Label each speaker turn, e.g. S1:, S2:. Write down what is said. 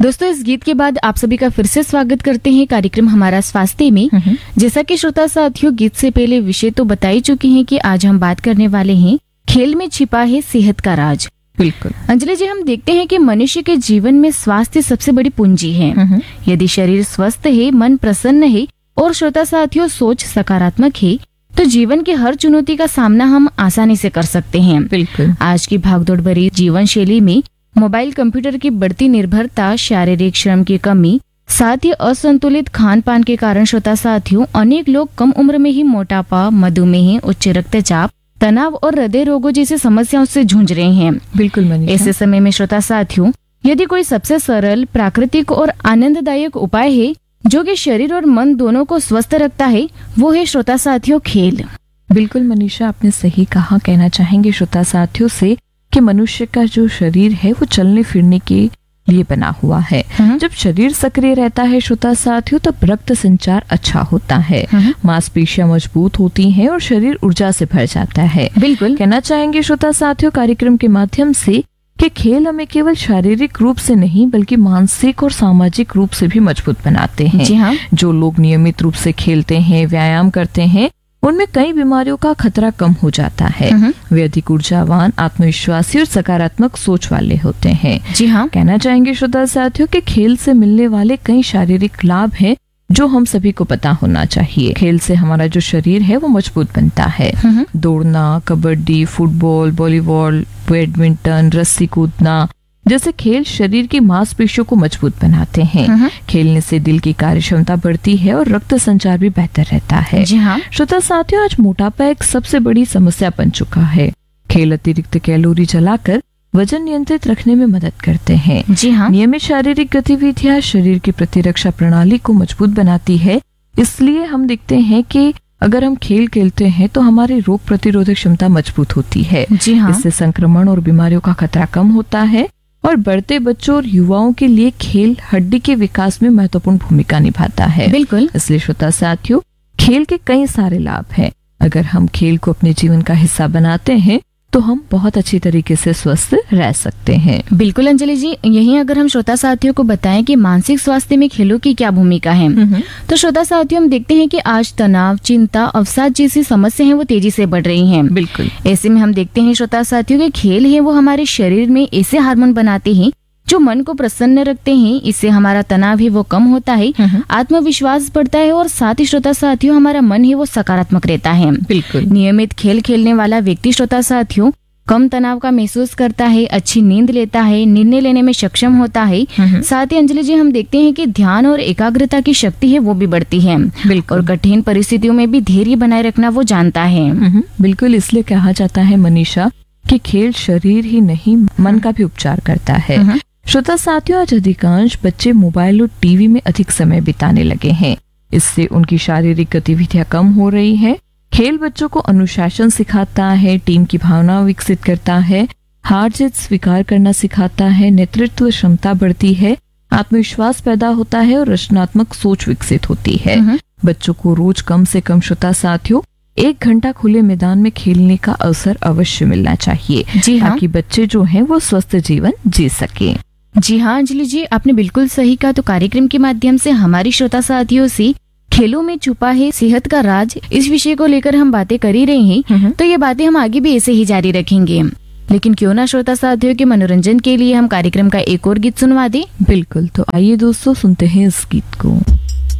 S1: दोस्तों, इस गीत के बाद आप सभी का फिर से स्वागत करते हैं कार्यक्रम हमारा स्वास्थ्य में। जैसा कि श्रोता साथियों, गीत से पहले विषय तो बता ही चुके हैं कि आज हम बात करने वाले हैं खेल में छिपा है सेहत का राज।
S2: बिल्कुल
S1: अंजलि जी, हम देखते हैं कि मनुष्य के जीवन में स्वास्थ्य सबसे बड़ी पूंजी है। यदि शरीर स्वस्थ है, मन प्रसन्न है और श्रोता साथियों सोच सकारात्मक है तो जीवन की हर चुनौती का सामना हम आसानी से कर सकते हैं।
S2: बिल्कुल
S1: आज की भागदौड़ भरी जीवन शैली में मोबाइल कंप्यूटर की बढ़ती निर्भरता, शारीरिक श्रम की कमी, साथ ही असंतुलित खान पान के कारण श्रोता साथियों अनेक लोग कम उम्र में ही मोटापा, मधुमेह, उच्च रक्तचाप, तनाव और हृदय रोगों जैसी समस्याओं से जूझ रहे हैं।
S2: बिल्कुल मनीषा।
S1: ऐसे समय में श्रोता साथियों, यदि कोई सबसे सरल, प्राकृतिक और आनंददायक उपाय है जो कि शरीर और मन दोनों को स्वस्थ रखता है, वो है श्रोता साथियों खेल।
S2: बिल्कुल मनीषा, आपने सही कहा। कहना चाहेंगे श्रोता साथियों से कि मनुष्य का जो शरीर है वो चलने फिरने के लिए बना हुआ है। जब शरीर सक्रिय रहता है श्रोता साथियों, तब रक्त संचार अच्छा होता है, मांसपेशियां मजबूत होती हैं और शरीर ऊर्जा से भर जाता है।
S1: बिल्कुल
S2: कहना चाहेंगे श्रोता साथियों कार्यक्रम के माध्यम से कि खेल हमें केवल शारीरिक रूप से नहीं बल्कि मानसिक और सामाजिक रूप से भी मजबूत बनाते हैं।
S1: जी हाँ।
S2: जो लोग नियमित रूप से खेलते हैं, व्यायाम करते हैं, उनमें कई बीमारियों का खतरा कम हो जाता है। वे अधिक ऊर्जावान, आत्मविश्वासी और सकारात्मक सोच वाले होते हैं।
S1: जी हाँ।
S2: कहना चाहेंगे श्रोता साथियों कि खेल से मिलने वाले कई शारीरिक लाभ हैं जो हम सभी को पता होना चाहिए। खेल से हमारा जो शरीर है वो मजबूत बनता है। दौड़ना, कबड्डी, फुटबॉल, वॉलीबॉल, बैडमिंटन, रस्सी कूदना जैसे खेल शरीर की मांसपेशियों को मजबूत बनाते हैं। खेलने से दिल की कार्य क्षमता बढ़ती है और रक्त संचार भी बेहतर रहता है।
S1: जी हाँ।
S2: श्रोता साथियों, आज मोटापा एक सबसे बड़ी समस्या बन चुका है। खेल अतिरिक्त कैलोरी जलाकर वजन नियंत्रित रखने में मदद करते हैं।
S1: जी हाँ।
S2: नियमित शारीरिक गतिविधियां शरीर की प्रतिरक्षा प्रणाली को मजबूत बनाती है। इसलिए हम देखते हैं कि अगर हम खेल खेलते हैं तो हमारी रोग प्रतिरोधक क्षमता मजबूत होती है।
S1: जी हाँ।
S2: इससे संक्रमण और बीमारियों का खतरा कम होता है और बढ़ते बच्चों और युवाओं के लिए खेल हड्डी के विकास में महत्वपूर्ण भूमिका निभाता है।
S1: बिल्कुल।
S2: इसलिए श्रोता साथियों, खेल के कई सारे लाभ हैं। अगर हम खेल को अपने जीवन का हिस्सा बनाते हैं तो हम बहुत अच्छी तरीके से स्वस्थ रह सकते हैं।
S1: बिल्कुल अंजलि जी, यहीं अगर हम श्रोता साथियों को बताएं कि मानसिक स्वास्थ्य में खेलों की क्या भूमिका है, तो श्रोता साथियों हम देखते हैं कि आज तनाव, चिंता, अवसाद जैसी समस्या है वो तेजी से बढ़ रही हैं।
S2: बिल्कुल।
S1: ऐसे में हम देखते हैं श्रोता साथियों के खेल है वो हमारे शरीर में ऐसे हार्मोन बनाते हैं जो मन को प्रसन्न रखते हैं। इससे हमारा तनाव है वो कम होता है, आत्मविश्वास बढ़ता है और साथ ही श्रोता साथियों हमारा मन है वो सकारात्मक रहता है।
S2: बिल्कुल।
S1: नियमित खेल खेलने वाला व्यक्ति श्रोता साथियों कम तनाव का महसूस करता है, अच्छी नींद लेता है, निर्णय लेने में सक्षम होता है। साथ ही अंजलि जी हम देखते हैं कि ध्यान और एकाग्रता की शक्ति है वो भी बढ़ती है।
S2: बिल्कुल।
S1: और कठिन परिस्थितियों में भी धैर्य बनाए रखना वो जानता है।
S2: बिल्कुल। इसलिए कहा जाता है मनीषा कि खेल शरीर ही नहीं मन का भी उपचार करता है। श्रोता साथियों, आज अधिकांश बच्चे मोबाइल और टीवी में अधिक समय बिताने लगे हैं। इससे उनकी शारीरिक गतिविधियां कम हो रही है। खेल बच्चों को अनुशासन सिखाता है, टीम की भावना विकसित करता है, हार जीत स्वीकार करना सिखाता है, नेतृत्व क्षमता बढ़ती है, आत्मविश्वास पैदा होता है और रचनात्मक सोच विकसित होती है। बच्चों को रोज कम से कम श्रोता साथियों 1 घंटा खुले मैदान में खेलने का अवसर अवश्य मिलना चाहिए।
S1: जी हाँ।
S2: ताकि बच्चे जो हैं वो स्वस्थ जीवन जी सके।
S1: जी हाँ अंजलि जी, आपने बिल्कुल सही कहा। तो कार्यक्रम के माध्यम से हमारी श्रोता साथियों से खेलों में छुपा है सेहत का राज, इस विषय को लेकर हम बातें कर ही रहे हैं। तो ये बातें हम आगे भी ऐसे ही जारी रखेंगे। लेकिन क्यों ना श्रोता साथियों के मनोरंजन के लिए हम कार्यक्रम का एक और गीत सुनवा दें।
S2: बिल्कुल। तो आइए दोस्तों सुनते हैं इस गीत को।